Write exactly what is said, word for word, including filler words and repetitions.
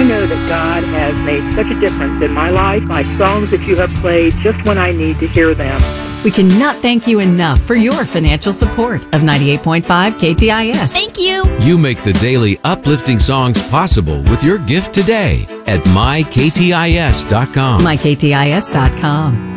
know that God has made such a difference in my life, my songs that you have played just when I need to hear them. We cannot thank you enough for your financial support of ninety-eight point five K T I S. Thank you. You make the daily uplifting songs possible with your gift today at my k t i s dot com. my k t i s dot com.